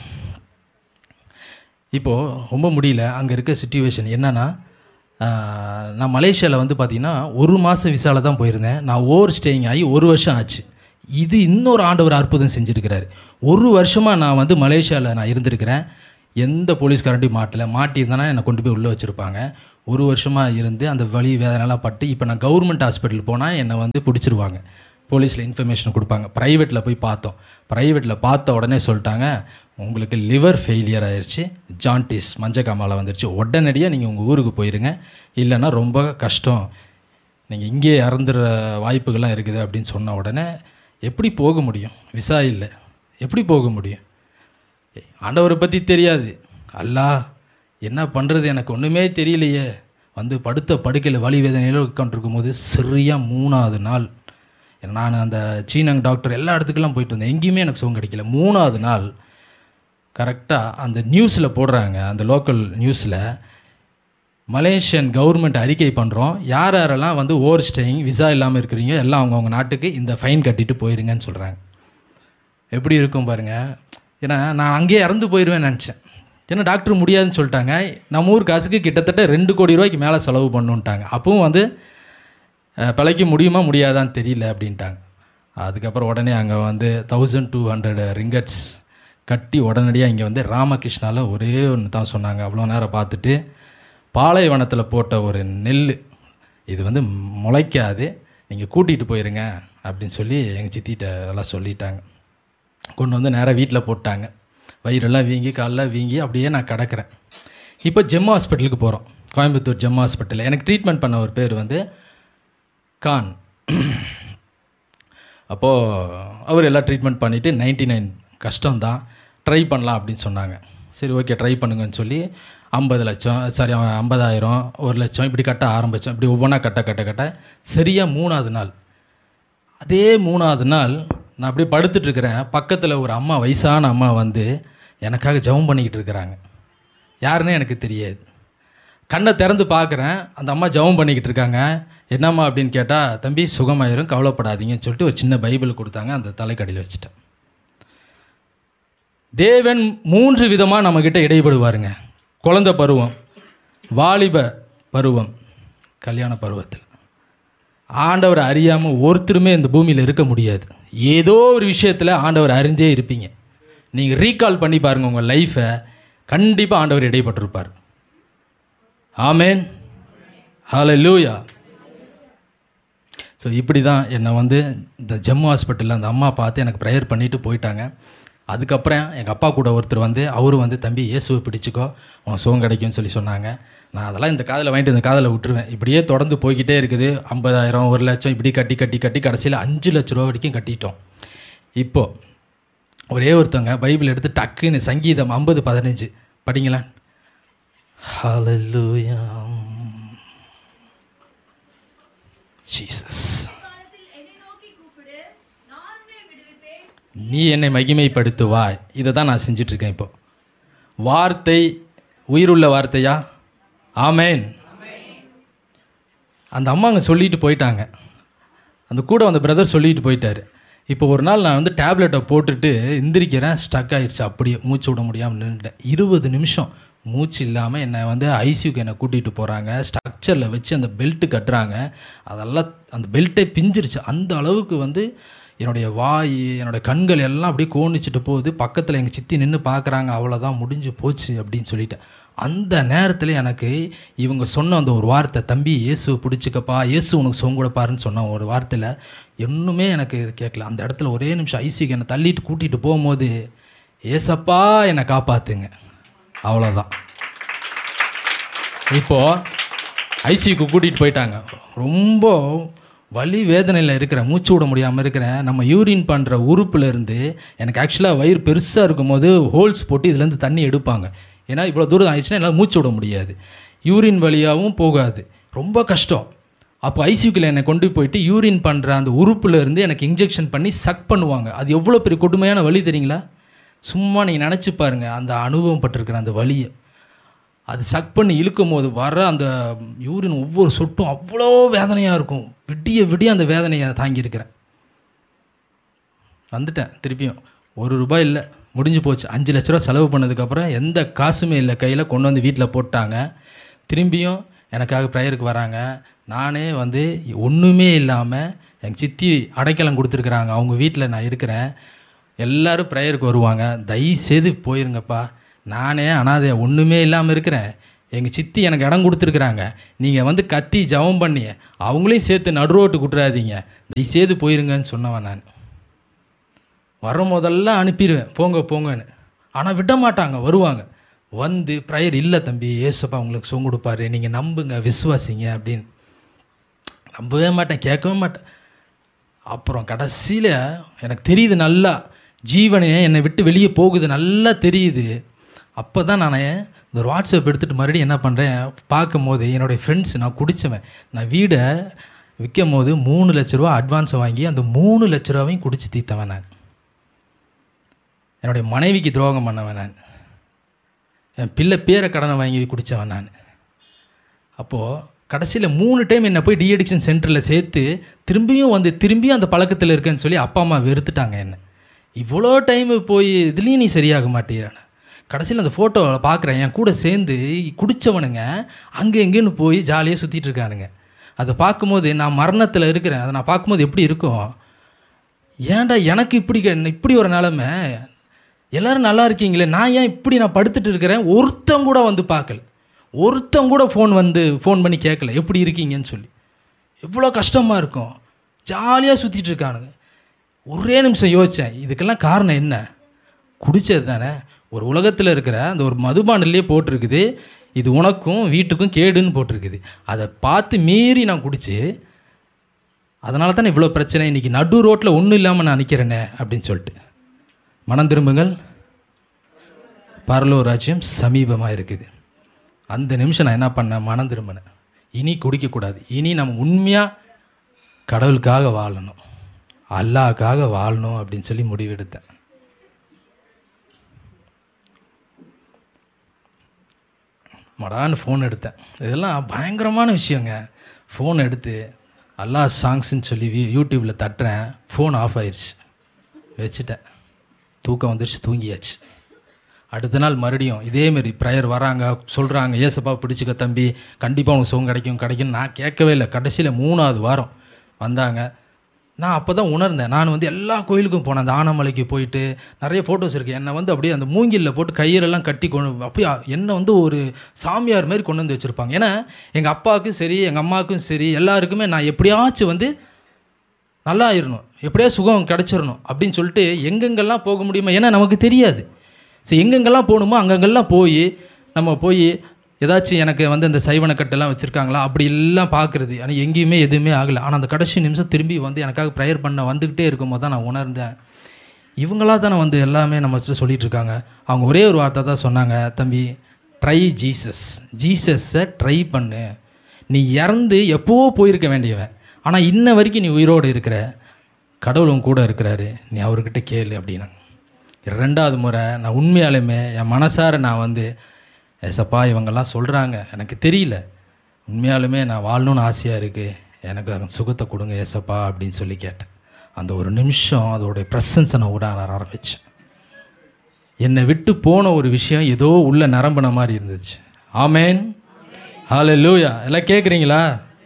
இப்போது ரொம்ப முடியல. அங்கே இருக்க சிச்சுவேஷன் என்னென்னா, நான் மலேசியாவில் வந்து பார்த்திங்கன்னா 1 மாதம் விசாவில் தான் போயிருந்தேன். நான் ஓவர் ஸ்டேயிங் ஆகி 1 வருஷம் ஆச்சு. இது இன்னொரு ஆண்டவர் அற்புதம் செஞ்சுருக்கிறார். 1 வருஷமாக நான் வந்து மலேசியாவில் நான் இருந்திருக்கிறேன். எந்த போலீஸ்காரண்டையும் மாட்டியிருந்தேன்னா என்னை கொண்டு போய் உள்ளே வச்சுருப்பாங்க. 1 வருஷமாக இருந்து அந்த வலி வேதனைலாம் பட்டு இப்போ நான் கவர்மெண்ட் ஹாஸ்பிட்டல் போனால் என்னை வந்து பிடிச்சிருவாங்க. போலீஸில் இன்ஃபர்மேஷன் கொடுப்பாங்க. ப்ரைவேட்டில் போய் பார்த்தோம். ப்ரைவேட்டில் பார்த்த உடனே சொல்லிட்டாங்க, உங்களுக்கு லிவர் ஃபெயிலியர் ஆயிடுச்சு, ஜாண்டிஸ், மஞ்சக்காமாலை வந்துடுச்சு, உடனடியாக நீங்கள் உங்கள் ஊருக்கு போயிருங்க, இல்லைன்னா ரொம்ப கஷ்டம், நீங்கள் இங்கே இறந்துற வாய்ப்புகள்லாம் இருக்குது அப்படின்னு சொன்ன உடனே எப்படி போக முடியும்? விசா இல்லை, எப்படி போக முடியும்? ஆண்டவரை பற்றி தெரியாது. அல்லாஹ் என்ன பண்ணுறது எனக்கு ஒன்றுமே தெரியலையே. வந்து படுத்த படுக்கையில் வலி வேதனையில் உட்காந்துருக்கும் போது சரியாக 3வது நாள் நான் அந்த சீனங் டாக்டர் எல்லா இடத்துக்கெல்லாம் போயிட்டு வந்தேன். எங்கேயுமே எனக்கு சுகம் கிடைக்கல. 3வது நாள் கரெக்டாக அந்த நியூஸில் போடுறாங்க, அந்த லோக்கல் நியூஸில் மலேசியன் கவர்மெண்ட் அறிக்கை பண்ணுறோம், யார் யாரெல்லாம் வந்து ஓவர் ஸ்டேயிங் விசா இல்லாமல் இருக்கிறீங்க எல்லாம் அவங்கவுங்க நாட்டுக்கு இந்த ஃபைன் கட்டிட்டு போயிருங்கன்னு சொல்கிறாங்க. எப்படி இருக்கும் பாருங்கள். ஏன்னா நான் அங்கேயே இறந்து போயிடுவேன்னு நினச்சேன். ஏன்னா டாக்டர் முடியாதுன்னு சொல்லிட்டாங்க. நம்ம ஊர் காசுக்கு கிட்டத்தட்ட 2 கோடி ரூபாய்க்கு மேலே செலவு பண்ணுன்ட்டாங்க. அப்பவும் வந்து பிழைக்க முடியுமா முடியாதான்னு தெரியல அப்படின்ட்டாங்க. அதுக்கப்புறம் உடனே அங்கே வந்து 1200 ரிங்கட்ஸ் கட்டி உடனடியாக இங்கே வந்து ராமகிருஷ்ணாவில் ஒரே ஒன்று தான் சொன்னாங்க. அவ்வளோ நேரம் பார்த்துட்டு, பாலைவனத்தில் போட்ட ஒரு நெல் இது வந்து முளைக்காது, நீங்கள் கூட்டிகிட்டு போயிருங்க அப்படின்னு சொல்லி எங்கள் சித்திகிட்ட எல்லாம் சொல்லிட்டாங்க. கொண்டு வந்து நேராக வீட்டில் போட்டாங்க. வயிறெல்லாம் வீங்கி காலெலாம் வீங்கி அப்படியே நான் கிடக்கிறேன். இப்போ ஜெம் ஹாஸ்பிட்டலுக்கு போகிறோம், கோயம்புத்தூர் ஜெம் ஹாஸ்பிட்டலில். எனக்கு ட்ரீட்மெண்ட் பண்ண ஒரு பேர் வந்து கான். அப்போது அவர் எல்லாம் ட்ரீட்மெண்ட் பண்ணிவிட்டு 99 கஷ்டம்தான், ட்ரை பண்ணலாம் அப்படின்னு சொன்னாங்க. சரி ஓகே ட்ரை பண்ணுங்கன்னு சொல்லி 50 லட்சம், சரி 50,000, 1 லட்சம் இப்படி கட்ட ஆரம்பித்தோம். இப்படி ஒவ்வொன்றா கட்ட சரியாக 3வது நாள், அதே 3வது நாள் நான் அப்படியே படுத்துட்ருக்கிறேன். பக்கத்தில் ஒரு அம்மா, வயசான அம்மா வந்து எனக்காக ஜெபம் பண்ணிக்கிட்டு இருக்கிறாங்க. யாருன்னே எனக்கு தெரியாது. கண்ணை திறந்து பார்க்குறேன், அந்த அம்மா ஜெபம் பண்ணிக்கிட்டு இருக்காங்க. என்னம்மா அப்படின்னு கேட்டால், தம்பி சுகமாயிரும் கவலைப்படாதீங்கன்னு சொல்லிட்டு ஒரு சின்ன பைபிள் கொடுத்தாங்க. அந்த தலைக்கடியில் வச்சுட்டேன். தேவன் 3 விதமாக நம்மக்கிட்ட இடைப்படுவாருங்க. குழந்தை பருவம், வாலிப பருவம், கல்யாண பருவத்தில். ஆண்டவர் அறியாமல் ஒருத்தருமே இந்த பூமியில் இருக்க முடியாது. ஏதோ ஒரு விஷயத்தில் ஆண்டவர் அறிந்தே இருப்பீங்க. நீங்கள் ரீகால் பண்ணி பாருங்கள் உங்கள் லைஃப்பை, கண்டிப்பாக ஆண்டவர் இடைப்பட்டிருப்பார். ஆமேன், ஹல்லேலூயா. ஸோ இப்படி தான் என்னை வந்து இந்த ஜம்மு ஹாஸ்பிட்டலில் அந்த அம்மா பார்த்து எனக்கு ப்ரேயர் பண்ணிவிட்டு போயிட்டாங்க. அதுக்கப்புறம் எங்கள் அப்பா கூட ஒருத்தர் வந்து அவரு வந்து தம்பி இயேசுவை பிடிச்சிக்கோ உனக்கு சுகம் கிடைக்கும்னு சொல்லி சொன்னாங்க. நான் அதெல்லாம் இந்த காதில் வாங்கிட்டு இந்த காதில் விட்டுருவேன். இப்படியே தொடர்ந்து போய்கிட்டே இருக்குது. 50,000 1,00,000 இப்படி கட்டி கடைசியில் 5 லட்ச ரூபா வரைக்கும் கட்டிட்டோம். இப்போது ஒரே ஒருத்தவங்க பைபிள் எடுத்து டக்குன்னு சங்கீதம் 50:15 படிங்களா. ஹல்லேலூயா ஜீசஸ், நீ என்னை மகிமைப்படுத்துவாய். இதை தான் நான் செஞ்சிட்ருக்கேன். இப்போ வார்த்தை உயிருள்ள வார்த்தையா? ஆமேன். அந்த அம்மா அங்கே சொல்லிட்டு போயிட்டாங்க. அந்த கூட அந்த பிரதர் சொல்லிட்டு போயிட்டார். இப்போ ஒரு நாள் நான் வந்து டேப்லெட்டை போட்டுட்டு எந்திரிக்கிறேன், ஸ்டக் ஆகிடுச்சு. அப்படியே மூச்சு விட முடியாமல் நின்றுட்டேன். 20 நிமிஷம் மூச்சு இல்லாமல் என்னை வந்து ஐசியூக்கு என்னை கூட்டிகிட்டு போகிறாங்க. ஸ்ட்ரக்சரில் வச்சு அந்த பெல்ட்டு கட்டுறாங்க. அதெல்லாம் அந்த பெல்ட்டே பிஞ்சிருச்சு. அந்த அளவுக்கு வந்து என்னுடைய வாய், என்னோடய கண்கள் எல்லாம் அப்படியே கோணிச்சிட்டு போகுது. பக்கத்தில் எங்கள் சித்தி நின்று பார்க்குறாங்க. அவ்வளோதான், முடிஞ்சு போச்சு அப்படின்னு சொல்லிட்டேன். அந்த நேரத்தில் எனக்கு இவங்க சொன்ன அந்த ஒரு வார்த்தை, தம்பி இயேசு பிடிச்சிக்கப்பா, இயேசு உனக்கு சுகம் கொடுப்பாருன்னு சொன்ன ஒரு வார்த்தையில் இன்னுமே எனக்கு கேட்கல. அந்த இடத்துல ஒரே நிமிஷம் ஐசியூக்கு என்னை தள்ளிட்டு கூட்டிகிட்டு போகும்போது, ஏசப்பா என்னை காப்பாற்றுங்க, அவ்வளோதான். இப்போது ஐசியூக்கு கூட்டிகிட்டு போயிட்டாங்க. ரொம்ப வலி வேதனையில் இருக்கிற, மூச்சு விட முடியாமல் இருக்கிறேன். நம்ம யூரின் பண்ணுற உறுப்புலேருந்து எனக்கு ஆக்சுவலாக வயிறு பெருசாக இருக்கும்போது ஹோல்ஸ் போட்டு இதுலேருந்து தண்ணி எடுப்பாங்க. ஏன்னா இவ்வளோ தூரம் ஆயிடுச்சுன்னா என்னால் மூச்சு விட முடியாது, யூரின் வழியாகவும் போகாது, ரொம்ப கஷ்டம். அப்போ ஐசியூக்கில் என்னை கொண்டு போயிட்டு யூரின் பண்ணுற அந்த உறுப்புலேருந்து எனக்கு இன்ஜெக்ஷன் பண்ணி சக் பண்ணுவாங்க. அது எவ்வளோ பெரிய கொடுமையான வலி தெரியுங்களா? சும்மா நீங்கள் நினச்சி பாருங்கள் அந்த அனுபவம் பட்டிருக்கிற அந்த வலியை. அது சக் பண்ணி இழுக்கும் போது வர அந்த யூரின் ஒவ்வொரு சொட்டும் அவ்வளோ வேதனையாக இருக்கும். விடிய விடிய அந்த வேதனையை தாங்கியிருக்கிறேன். வந்துட்டேன் திருப்பியும். ₹1 இல்லை, முடிஞ்சு போச்சு. 5 லட்ச ரூபா செலவு பண்ணதுக்கப்புறம் எந்த காசுமே இல்லை கையில், கொண்டு வந்து வீட்டில் போட்டாங்க. திரும்பியும் எனக்காக ப்ரேயருக்கு வராங்க. நானே வந்து ஒன்றுமே இல்லாமல் எங்கள் சித்தி அடைக்கலம் கொடுத்துருக்குறாங்க, அவங்க வீட்டில் நான் இருக்கிறேன். எல்லோரும் ப்ரேயருக்கு வருவாங்க. தயவுசெய்து போயிருங்கப்பா, நானே அனாதையா ஒன்றுமே இல்லாமல் இருக்கிறேன், எங்கள் சித்தி எனக்கு இடம் கொடுத்துருக்குறாங்க, நீங்கள் வந்து கத்தி ஜெபம் பண்ணி அவங்களையும் சேர்த்து நடுரோட்டு விட்டுறாதீங்க, தயவுசெய்து போயிருங்கன்னு சொன்னவன் நான். வரும்போதெல்லாம் அனுப்பிடுவேன், போங்க போங்கன்னு. ஆனால் விட மாட்டாங்க, வருவாங்க. வந்து ப்ரேயர், இல்லை தம்பி ஏசப்பா உங்களுக்கு சுகம் கொடுப்பாரு, நீங்கள் நம்புங்க, விசுவாசிங்க அப்படின்னு. நம்பவே மாட்டேன், கேட்கவே மாட்டேன். அப்புறம் கடைசியில் எனக்கு தெரியுது, நல்லா ஜீவனே என்னை விட்டு வெளியே போகுது, நல்லா தெரியுது. அப்போ தான் நான் இந்த ஒரு வாட்ஸ்அப் எடுத்துகிட்டு மறுபடியும் என்ன பண்ணுறேன், பார்க்கும் போது என்னுடைய ஃப்ரெண்ட்ஸ், நான் குடித்தவன், நான் வீடை விற்கும் போது 3 லட்ச ரூபா அட்வான்ஸை வாங்கி அந்த 3 லட்ச ரூபாவையும் குடித்து தீர்த்தவன் நான். என்னுடைய மனைவிக்கு துரோகம் பண்ணவன் நான். என் பிள்ளை பேரை கடனை வாங்கி குடித்தவன் நான். அப்போது கடைசியில் 3 டைம் என்னை போய் டிஅடிக்ஷன் சென்டரில் சேர்த்து திரும்பியும் அந்த பழக்கத்தில் இருக்கேன்னு சொல்லி அப்பா அம்மா வெறுத்துட்டாங்க என்னை. இவ்வளோ டைமு போய் இதுலேயும் நீ சரியாக மாட்டேறான. கடைசியில் அந்த ஃபோட்டோவில் பார்க்குறேன், என் கூட சேர்ந்து குடித்தவனுங்க அங்கே எங்கேன்னு போய் ஜாலியாக சுற்றிட்டு இருக்கானுங்க. அதை பார்க்கும்போது நான் மரணத்தில் இருக்கிறேன். அதை நான் பார்க்கும்போது எப்படி இருக்கும், ஏன்டா எனக்கு இப்படி ஒரு நிலமை, எல்லோரும் நல்லா இருக்கீங்களே, நான் ஏன் இப்படி நான் படுத்துட்டு இருக்கிறேன், ஒருத்தன் கூட வந்து பார்க்கல, ஒருத்தன் கூட ஃபோன் பண்ணி கேட்கல எப்படி இருக்கீங்கன்னு சொல்லி. எவ்வளோ கஷ்டமாக இருக்கும், ஜாலியாக சுற்றிட்டு இருக்கானுங்க. ஒரே நிமிஷம் யோசித்தேன், இதுக்கெல்லாம் காரணம் என்ன, குடித்தது தானே. ஒரு உலகத்தில் இருக்கிற அந்த ஒரு மதுபானிலே போட்டிருக்குது, இது உனக்கும் வீட்டுக்கும் கேடுன்னு போட்டிருக்குது. அதை பார்த்து மீறி நான் குடித்து, அதனால தானே இவ்வளோ பிரச்சனை, இன்றைக்கி நடு ரோட்டில் ஒன்றும் இல்லாமல் நான் நிற்கிறேனே அப்படின்னு சொல்லிட்டு. மனம் திரும்புங்கள், பரலோக ராஜ்யம் சமீபமாக இருக்குது. அந்த நிமிஷம் நான் என்ன பண்ணேன், மனம் திரும்பினேன். இனி குடிக்கக்கூடாது, இனி நம்ம உண்மையாக கடவுளுக்காக வாழணும், அல்லாஹ்க்காக வாழணும் அப்படின்னு சொல்லி முடிவெடுத்தேன். மடான்னு ஃபோன் எடுத்தேன். இதெல்லாம் பயங்கரமான விஷயங்க. ஃபோன் எடுத்து அல்லாஹ் சாங்ஸ்ன்னு சொல்லி யூடியூப்பில் தட்டுறேன், ஃபோன் ஆஃப் ஆயிடுச்சு, வச்சுட்டேன். தூக்கம் வந்துடுச்சு, தூங்கியாச்சு. அடுத்த நாள் மறுபடியும் இதேமாரி ப்ரேயர் வராங்க, சொல்கிறாங்க ஏசப்பா பிடிச்சிக்க தம்பி, கண்டிப்பாக உனக்கு சுகம் கிடைக்கும். நான் கேட்கவே இல்லை. கடைசியில் 3ஆவது வாரம் வந்தாங்க, நான் அப்போ தான் உணர்ந்தேன். நான் வந்து எல்லா கோயிலுக்கும் போனேன். அந்த ஆனமலைக்கு போயிட்டு நிறைய ஃபோட்டோஸ் இருக்குது. என்னை வந்து அப்படியே அந்த மூங்கிலில் போட்டு கயிறெல்லாம் கட்டி அப்படியே என்னை வந்து ஒரு சாமியார் மாதிரி கொண்டு வந்து வச்சுருப்பாங்க. ஏன்னா எங்கள் அப்பாவுக்கும் சரி எங்கள் அம்மாவுக்கும் சரி எல்லாருக்குமே நான் எப்படியாச்சும் வந்து நல்லா ஆயிடணும், எப்படியா சுகம் கிடச்சிடணும் அப்படின்னு சொல்லிட்டு எங்கெங்கெல்லாம் போக முடியுமா, ஏன்னா நமக்கு தெரியாது. ஸோ எங்கெங்கெல்லாம் போகணுமோ அங்கங்கெல்லாம் நம்ம போய் ஏதாச்சும் எனக்கு வந்து அந்த சைவனக்கட்டெல்லாம் வச்சுருக்காங்களா அப்படி எல்லாம் பார்க்குறது. ஆனால் எங்கேயுமே எதுவுமே ஆகலை. ஆனால் அந்த கடைசி நிமிஷம் திரும்பி வந்து எனக்காக ப்ரேயர் பண்ண வந்துக்கிட்டே இருக்கும்போது தான் நான் உணர்ந்தேன், இவங்களாக தானே வந்து எல்லாமே நம்ம சொல்லிகிட்டு இருக்காங்க. அவங்க ஒரே ஒரு வார்த்தை தான் சொன்னாங்க, தம்பி ட்ரை ஜீசஸை ட்ரை பண்ணு. நீ இறந்து எப்போவோ போயிருக்க வேண்டியவன், ஆனால் இன்ன வரைக்கும் நீ உயிரோடு இருக்கிற, கடவுளும் கூட இருக்கிறாரு, நீ அவர்கிட்ட கேளு அப்படின்னாங்க. 2வது முறை நான் உண்மையாலுமே என் மனசார நான் வந்து, ஏசப்பா இவங்கெல்லாம் சொல்கிறாங்க எனக்கு தெரியல, உண்மையாலுமே நான் வாழணும்னு ஆசையாக இருக்குது, எனக்கு சுகத்தை கொடுங்க ஏசப்பா அப்படின்னு சொல்லி கேட்டேன். அந்த ஒரு நிமிஷம் அதோடைய ப்ரெசன்ஸை நான் விட ஆரம்பித்தேன். என்னை விட்டு போன ஒரு விஷயம் ஏதோ உள்ள நிரம்பின மாதிரி இருந்துச்சு. ஆமேன், ஹல்லேலூயா. எல்லாம் கேட்குறீங்களா?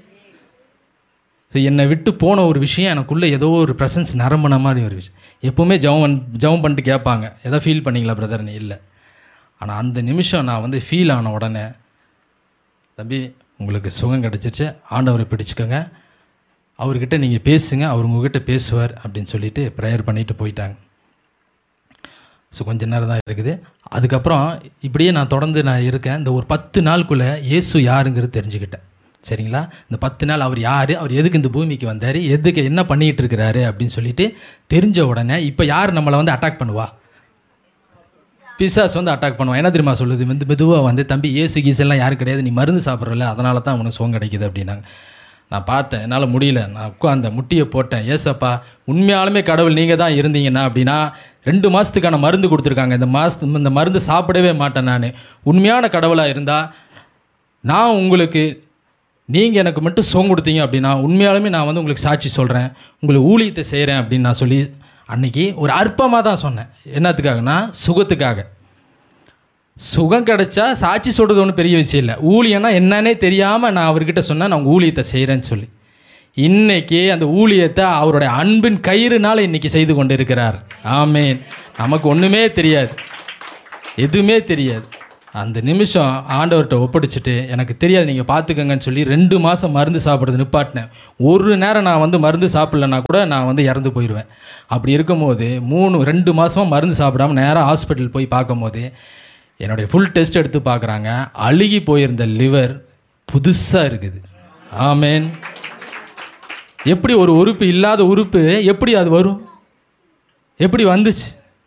ஸோ என்னை விட்டு போன ஒரு விஷயம் எனக்குள்ளே ஏதோ ஒரு ப்ரெசன்ஸ் நிரம்பின மாதிரி ஒரு விஷயம். எப்போவுமே ஜெபம் பண்ணிட்டு கேட்பாங்க, எதோ ஃபீல் பண்ணிங்களா பிரதர்னு? இல்லை. ஆனால் அந்த நிமிஷம் நான் வந்து ஃபீல் ஆன உடனே, தம்பி உங்களுக்கு சுகம் கிடச்சிருச்சு, ஆண்டவரை பிடிச்சிக்கோங்க, அவர்கிட்ட நீங்கள் பேசுங்க, அவர் உங்ககிட்ட பேசுவார் அப்படின்னு சொல்லிட்டு ப்ரேயர் பண்ணிவிட்டு போயிட்டாங்க. ஸோ கொஞ்சம் நேரம் தான் இருக்குது. அதுக்கப்புறம் இப்படியே நான் தொடர்ந்து நான் இருக்கேன். இந்த ஒரு 10 நாளுக்குள்ளே இயேசு யாருங்கிறது தெரிஞ்சுக்கிட்டேன். சரிங்களா? இந்த 10 நாள் அவர் யார், அவர் எதுக்கு இந்த பூமிக்கு வந்தார், எதுக்கு என்ன பண்ணிகிட்டு இருக்கிறாரு அப்படின்னு சொல்லிட்டு தெரிஞ்ச உடனே இப்போ யார் நம்மளை வந்து அட்டாக் பண்ணுவா? பிசாஸ் வந்து அட்டாக் பண்ணுவான். என்ன தெரியுமா சொல்லுது? வந்து மெதுவாக வந்து, தம்பி ஏசு கீசெல்லாம் யாரும் கிடையாது, நீ மருந்து சாப்பிட்றல, அதனால தான் உனக்கு சுகம் கிடைக்கிது அப்படின்னாங்க. நான் பார்த்தேன், என்னால் முடியல. நான் உட்காந்த முட்டியை போட்டேன், ஏசப்பா உண்மையாலுமே கடவுள் நீங்கள் தான் இருந்தீங்கன்னா அப்படின்னா 2 மாதத்துக்கான மருந்து கொடுத்துருக்காங்க, இந்த மருந்து சாப்பிடவே மாட்டேன். நான் உண்மையான கடவுளாக இருந்தால் நான் உங்களுக்கு, நீங்கள் எனக்கு மட்டும் சுகம் கொடுத்தீங்க அப்படின்னா உண்மையாலுமே நான் வந்து உங்களுக்கு சாட்சி சொல்கிறேன், உங்களுக்கு ஊழியத்தை செய்கிறேன் அப்படின்னு நான் சொல்லி அன்றைக்கி ஒரு அற்பமாக தான் சொன்னேன். என்னத்துக்காகனா சுகத்துக்காக. சுகம் கிடச்சா சாட்சி சொல்கிறது ஒன்றும் பெரிய விஷயம் இல்லை. ஊழியன்னா என்னன்னே தெரியாமல் நான் அவர்கிட்ட சொன்னேன், நான் உங்கள் ஊழியத்தை செய்கிறேன்னு சொல்லி. இன்றைக்கி அந்த ஊழியத்தை அவருடைய அன்பின் கயிறுனால் இன்றைக்கி செய்து கொண்டு இருக்கிறார். ஆமேன். நமக்கு ஒன்றுமே தெரியாது, எதுவுமே தெரியாது. அந்த நிமிஷம் ஆண்டவர்கிட்ட ஒப்படைச்சிட்டு, எனக்கு தெரியாது நீங்கள் பார்த்துக்கங்கன்னு சொல்லி 2 மாதம் மருந்து சாப்பிட்றது நிப்பாட்டினேன். ஒரு நேரம் நான் வந்து மருந்து சாப்பிட்லன்னா கூட நான் வந்து இறந்து போயிடுவேன். அப்படி இருக்கும்போது 2 மாதமாக மருந்து சாப்பிடாமல் நேராக ஹாஸ்பிட்டல் போய் பார்க்கும்போது என்னுடைய ஃபுல் டெஸ்ட் எடுத்து பார்க்குறாங்க, அழுகி போயிருந்த லிவர் புதுசாக இருக்குது. ஆமேன். எப்படி ஒரு உறுப்பு இல்லாத உறுப்பு எப்படி அது வரும்? எப்படி வந்துச்சு?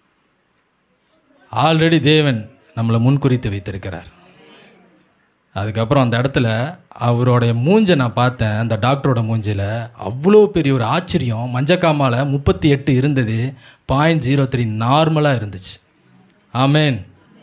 ஆல்ரெடி தேவன் நம்மளை முன்குறித்து வைத்திருக்கிறார். அதுக்கப்புறம் அந்த இடத்துல அவருடைய மூஞ்சை நான் பார்த்தேன். அந்த டாக்டரோட மூஞ்சில் அவ்வளோ பெரிய ஒரு ஆச்சரியம். மஞ்சக்காமால் 38 இருந்தது, 0.03 நார்மலாக இருந்துச்சு. ஆமேன்.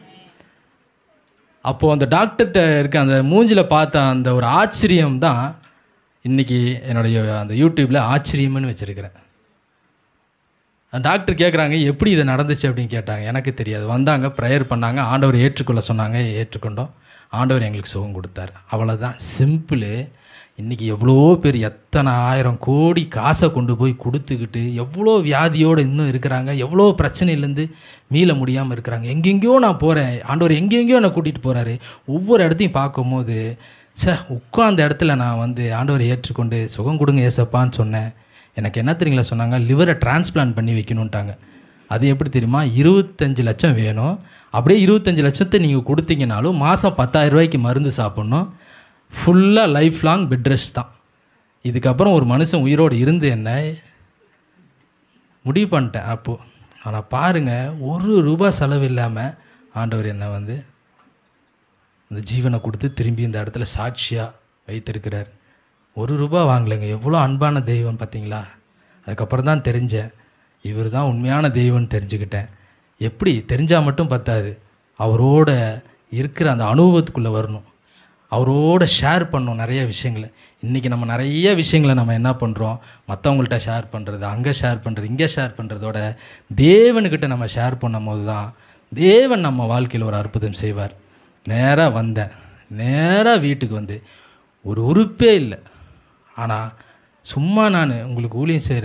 அப்போது அந்த டாக்டர்கிட்ட இருக்க அந்த மூஞ்சில் பார்த்த அந்த ஒரு ஆச்சரியம் தான் இன்றைக்கி என்னுடைய அந்த யூடியூப்பில் ஆச்சரியம்னு வச்சுருக்கிறேன். டாக்டர் கேட்குறாங்க, எப்படி இது நடந்துச்சு அப்படின்னு கேட்டாங்க. எனக்கு தெரியாது. வந்தாங்க, ப்ரேயர் பண்ணாங்க, ஆண்டவர் ஏற்றுக்கொள்ள சொன்னாங்க, ஏற்றுக்கொண்டோம். ஆண்டவர் எங்களுக்கு சுகம் கொடுத்தார். அவ்வளோதான், சிம்பிள். இன்றைக்கி எவ்வளோ பேர் எத்தனை 1000 கோடி காசை கொண்டு போய் கொடுத்துக்கிட்டு எவ்வளோ வியாதியோடு இன்னும் இருக்கிறாங்க, எவ்வளோ பிரச்சனையிலேருந்து மீள முடியாமல் இருக்கிறாங்க. எங்கெங்கேயோ நான் போகிறேன், ஆண்டவர் எங்கெங்கேயோ என்னை கூட்டிகிட்டு போகிறாரு. ஒவ்வொரு இடத்தையும் பார்க்கும்போது உட்காந்த இடத்துல நான் வந்து ஆண்டவரை ஏற்றுக்கொண்டு சுகம் கொடுங்க ஏசப்பான்னு சொன்னேன். எனக்கு என்ன தெரியுங்களா சொன்னாங்க? லிவரை டிரான்ஸ்பிளான்ட் பண்ணி வைக்கணுன்ட்டாங்க. அது எப்படி தெரியுமா? 25 லட்சம் வேணும். அப்படியே 25 லட்சத்தை நீங்கள் கொடுத்தீங்கனாலும் மாதம் 10,000 ரூபாய்க்கு மருந்து சாப்பிட்ணும். ஃபுல்லாக லைஃப் லாங் பெட் ரெஸ்ட் தான். இதுக்கப்புறம் ஒரு மனுஷன் உயிரோடு இருந்து என்ன முடிவு பண்ணிட்டேன் அப்போது. ஆனால் பாருங்கள், ₹1 செலவு இல்லாமல் ஆண்டவர் என்னை வந்து அந்த ஜீவனை கொடுத்து திரும்பி இந்த இடத்துல சாட்சியாக வைத்திருக்கிறார். ₹1 வாங்கலைங்க. எவ்வளோ அன்பான தெய்வம் பார்த்தீங்களா? அதுக்கப்புறம் தான் தெரிஞ்சேன், இவர் தான் உண்மையான தெய்வம்னு தெரிஞ்சுக்கிட்டேன். எப்படி தெரிஞ்சால் மட்டும் பத்தாது, அவரோட இருக்கிற அந்த அனுபவத்துக்குள்ளே வரணும், அவரோட ஷேர் பண்ணணும் நிறைய விஷயங்களை. இன்றைக்கி நம்ம நிறைய விஷயங்களை நம்ம என்ன பண்ணுறோம், மற்றவங்கள்ட்ட ஷேர் பண்ணுறது, அங்கே ஷேர் பண்ணுறது, இங்கே ஷேர் பண்ணுறதோட தேவனுக்கிட்ட நம்ம ஷேர் பண்ணும் போது தான் தேவன் நம்ம வாழ்க்கையில் ஒரு அற்புதம் செய்வார். நேராக வந்தேன், நேராக வீட்டுக்கு வந்து ஒரு உறுப்பே இல்லை. ஆனால் சும்மா நான் உங்களுக்கு ஊழியம் செய்கிறேன்,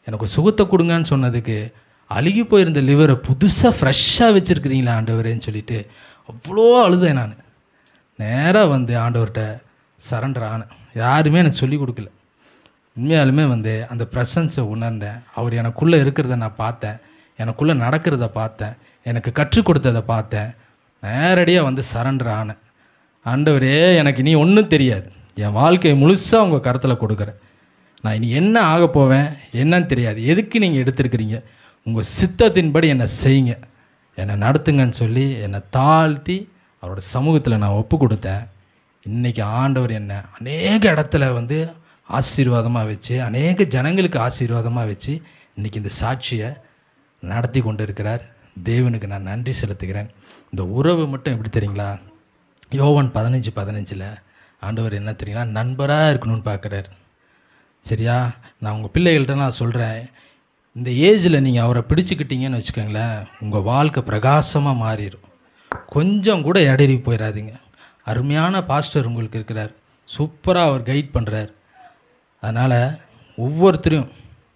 எனக்கு சுகத்தை கொடுங்கன்னு சொன்னதுக்கு அழுகி போயிருந்த லிவரை புதுசாக ஃப்ரெஷ்ஷாக வச்சுருக்கிறீங்களா ஆண்டவரேன்னு சொல்லிட்டு அவ்வளோ அழுதேன். நான் நேராக வந்து ஆண்டவர்கிட்ட சரண்டர் ஆனேன். யாருமே எனக்கு சொல்லிக் கொடுக்கல. உண்மையாலுமே வந்து அந்த ப்ரெசன்ஸை உணர்ந்தேன். அவர் எனக்குள்ளே இருக்கிறத நான் பார்த்தேன், எனக்குள்ளே நடக்கிறத பார்த்தேன், எனக்கு கற்றுக் கொடுத்ததை பார்த்தேன். நேரடியாக வந்து சரண்டர் ஆனேன். ஆண்டவரே, எனக்கு இனி ஒன்றும் தெரியாது, என் வாழ்க்கையை முழுசாக உங்கள் கருத்தில் கொடுக்குறேன். நான் இனி என்ன ஆக போவேன் என்னன்னு தெரியாது. எதுக்கு நீங்கள் எடுத்துருக்கிறீங்க? உங்கள் சித்தத்தின்படி என்னை செய்யுங்க, என்னை நடத்துங்கன்னு சொல்லி என்னை தாழ்த்தி அவரோட சமூகத்தில் நான் ஒப்பு கொடுத்தேன். இன்றைக்கி ஆண்டவர் என்னை அநேக இடத்துல வந்து ஆசீர்வாதமாக வச்சு, அநேக ஜனங்களுக்கு ஆசீர்வாதமாக வச்சு இன்றைக்கி இந்த சாட்சியை நடத்தி கொண்டு இருக்கிறார். தேவனுக்கு நான் நன்றி செலுத்துகிறேன். இந்த உறவு மட்டும் எப்படி தெரியுங்களா? யோவான் 15:15 ஆண்டவர் என்ன தெரியுங்களா, நண்பராக இருக்கணும்னு பார்க்குறாரு. சரியா? நான் உங்கள் பிள்ளைகள்கிட்ட நான் சொல்கிறேன், இந்த ஏஜில் நீங்கள் அவரை பிடிச்சிக்கிட்டீங்கன்னு வச்சுக்கோங்களேன், உங்கள் வாழ்க்கை பிரகாசமாக மாறிடும். கொஞ்சம் கூட இடறி போயிடாதீங்க. அருமையான பாஸ்டர் உங்களுக்கு இருக்கிறார், சூப்பராக அவர் கைட் பண்ணுறார். அதனால் ஒவ்வொருத்தரையும்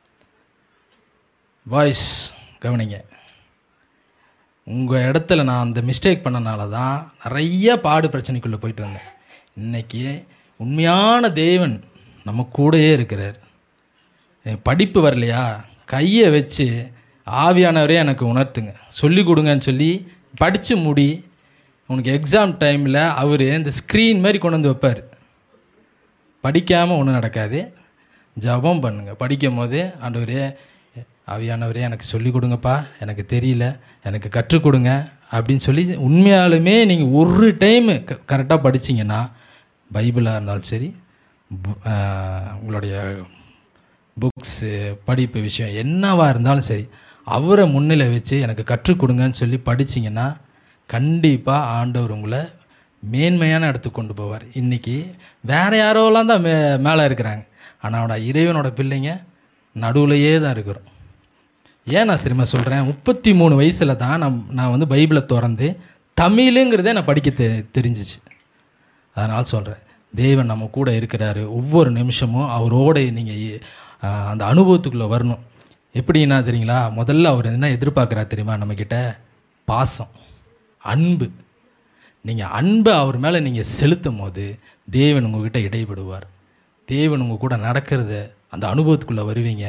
வாய்ஸ் கவனிங்க. உங்கள் இடத்துல நான் அந்த மிஸ்டேக் பண்ணனால தான் நிறைய பாடு பிரச்சனைக்குள்ளே போயிட்டு வந்தேன். இன்றைக்கி உண்மையான தேவன் நம்ம கூடயே இருக்கிறார். படிப்பு வரலையா, கையை வச்சு ஆவியானவரே எனக்கு உணர்த்துங்க, சொல்லி கொடுங்கன்னு சொல்லி படித்து முடி. உனக்கு எக்ஸாம் டைமில் அவர் இந்த ஸ்க்ரீன் மாதிரி கொண்டு வந்து வைப்பார். படிக்காமல் ஒன்றும் நடக்காது. ஜபம் பண்ணுங்கள். படிக்கும் போது ஆண்டவரே, ஆவியானவரே எனக்கு சொல்லிக் கொடுங்கப்பா, எனக்கு தெரியல, எனக்கு கற்றுக் கொடுங்க அப்படின்னு சொல்லி உண்மையாலுமே நீங்கள் ஒரு டைமு கரெக்டாக படிச்சிங்கன்னா, பைபிளாக இருந்தாலும் சரி, உங்களுடைய புக்ஸு படிப்பு விஷயம் என்னவாக இருந்தாலும் சரி, அவரை முன்னிலை வச்சு எனக்கு கற்றுக் கொடுங்கன்னு சொல்லி படிச்சிங்கன்னா கண்டிப்பாக ஆண்டவர் உங்களை மேன்மையான இடத்துக்கு கொண்டு போவார். இன்றைக்கி வேறு யாரோலாம் தான் மேலே இருக்கிறாங்க, ஆனால் இறைவனோட பிள்ளைங்க நடுவுலையே தான் இருக்கிறோம். ஏன் நான் சரிமா சொல்கிறேன், 33 வயசில் தான் நான் வந்து பைபிளை திறந்து தமிழுங்கிறதே நான் படிக்க தெரிஞ்சிச்சு. அதனால் சொல்கிறேன், தேவன் நம்ம கூட இருக்கிறாரு. ஒவ்வொரு நிமிஷமும் அவரோட நீங்கள் அந்த அனுபவத்துக்குள்ளே வரணும். எப்படின்னா தெரியுங்களா, முதல்ல அவர் என்ன எதிர்பார்க்குறாரு தெரியுமா நம்மக்கிட்ட? பாசம், அன்பு. நீங்கள் அன்பை அவர் மேலே நீங்கள் செலுத்தும் போது தேவன் உங்கள்கிட்ட இடைபடுவார். தேவன் உங்கள் கூட நடக்கிறத அந்த அனுபவத்துக்குள்ளே வருவீங்க.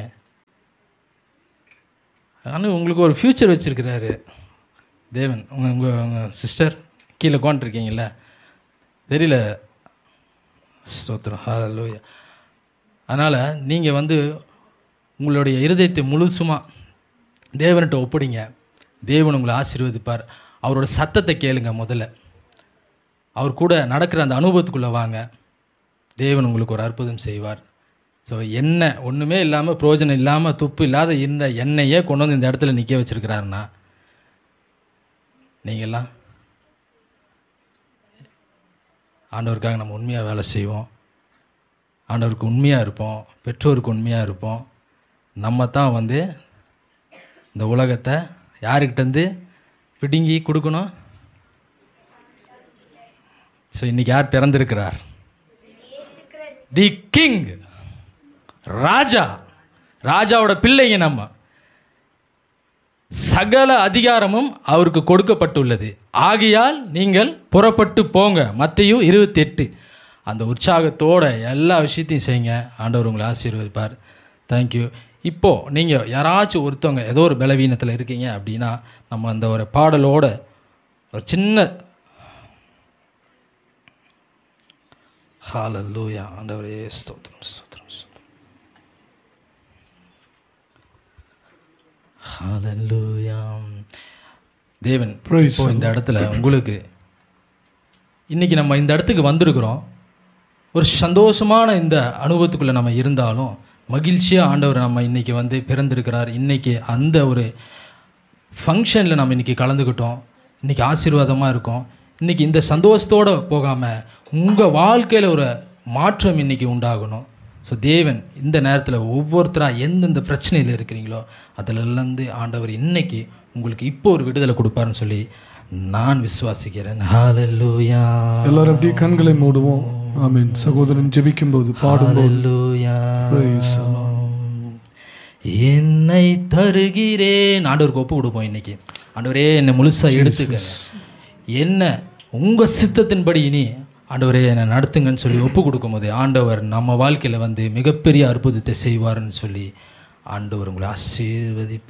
ஆனால் உங்களுக்கு ஒரு ஃப்யூச்சர் வச்சுருக்கிறாரு தேவன். உங்கள் சிஸ்டர் கீழே உட்காந்துருக்கீங்கள, தெரியல, ஸ்தோத்திரம், ஹல்லேலூயா. அதனால் நீங்கள் வந்து உங்களுடைய இருதயத்தை முழுசுமாக தேவன்கிட்ட ஒப்பிடுங்க. தேவன் உங்களை ஆசீர்வதிப்பார். அவரோட சத்தத்தை கேளுங்க. முதல்ல அவர் கூட நடக்கிற அந்த அனுபவத்துக்குள்ளே வாங்க. தேவன் உங்களுக்கு ஒரு அற்புதம் செய்வார். ஸோ எண்ணெய் ஒன்றுமே இல்லாமல், பிரயோஜனம் இல்லாமல், துப்பு இல்லாத இந்த எண்ணெயே கொண்டு வந்து இந்த இடத்துல நிற்க வச்சுருக்கிறாருன்னா, நீங்கள்லாம் ஆண்டவருக்காக நம்ம உண்மையாக வேலை செய்வோம், ஆண்டவருக்கு உண்மையாக இருப்போம், பெற்றோருக்கு உண்மையாக இருப்போம். நம்ம தான் வந்து இந்த உலகத்தை யாருக்கிட்டேருந்து பிடுங்கி கொடுக்கணும். ஸோ இன்றைக்கி யார் பிறந்திருக்கிறார்? தி கிங், ராஜா. ராஜாவோட பிள்ளைங்க நம்ம. சகல அதிகாரமும் அவருக்கு கொடுக்கப்பட்டுள்ளது, ஆகையால் நீங்கள் புறப்பட்டு போங்க. மத்தேயு 28. அந்த உற்சாகத்தோட எல்லா விஷயத்தையும் செய்யுங்க. ஆண்டவர் உங்களை ஆசீர்வதிப்பார். தேங்க்யூ. இப்போது நீங்கள் யாராச்சும் ஒருத்தவங்க ஏதோ ஒரு பலவீனத்தில் இருக்கீங்க அப்படின்னா, நம்ம அந்த ஒரு பாடலோட ஒரு சின்ன ஹல்லேலூயா. ஆண்டவரே ஸ்தோத்திரம், ஸ்தோத்திரம், ஹல்லேலூயா. தேவன் இப்போ இந்த இடத்துல உங்களுக்கு இன்றைக்கி நம்ம இந்த இடத்துக்கு வந்திருக்கிறோம். ஒரு சந்தோஷமான இந்த அனுபவத்துக்குள்ளே நம்ம இருந்தாலும் மகிழ்ச்சியாக ஆண்டவர் நம்ம இன்றைக்கி வந்து பிறந்திருக்கிறார். இன்றைக்கி அந்த ஒரு ஃபங்க்ஷனில் நம்ம இன்றைக்கி கலந்துக்கிட்டோம். இன்றைக்கி ஆசீர்வாதமாக இருக்கோம். இன்றைக்கி இந்த சந்தோஷத்தோடு போகாமல் உங்கள் வாழ்க்கையில் ஒரு மாற்றம் இன்றைக்கி உண்டாகணும். ஸோ தேவன் இந்த நேரத்தில் ஒவ்வொருத்தராக எந்தெந்த பிரச்சனையில் இருக்கிறீங்களோ அதிலேருந்து ஆண்டவர் இன்றைக்கி உங்களுக்கு இப்போ ஒரு விடுதலை கொடுப்பாருன்னு சொல்லி நான் விசுவாசிக்கிறேன். ஹல்லேலூயா. எல்லாரும் அப்படியே கண்களை மூடுவோம். ஆமென். சகோதரன் ஜெபிக்கும்போது பாடும்போது என்னை தருகிறேன். ஆண்டவருக்கு ஒப்பு கொடுப்போம் இன்னைக்கு. ஆண்டவரே என்னை முழுசாக எடுத்துக்க, என்ன உங்கள் சித்தத்தின்படி இனி ஆண்டவரே என்னை நடத்துங்கன்னு சொல்லி ஒப்பு கொடுக்கும் போது ஆண்டவர் நம்ம வாழ்க்கையில் வந்து மிகப்பெரிய அற்புதத்தை செய்வார்னு சொல்லி ஆண்டவர் உங்களை ஆசீர்வதிப்பார்.